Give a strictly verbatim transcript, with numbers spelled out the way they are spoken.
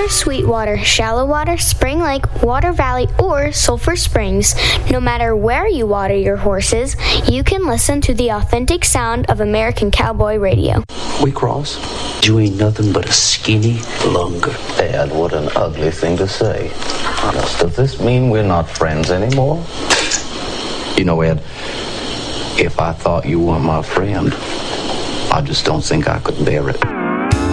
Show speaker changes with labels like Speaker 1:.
Speaker 1: Clearwater, Sweetwater, Shallow Water, Spring Lake, Water Valley, or Sulphur Springs, no matter where you water your horses, you can listen to the authentic sound of American Cowboy Radio.
Speaker 2: We cross. You ain't nothing but a skinny lunger.
Speaker 3: Dad, what an ugly thing to say. Does this mean we're not friends anymore?
Speaker 2: You know, Ed, if I thought you weren't my friend, I just don't think I could bear it.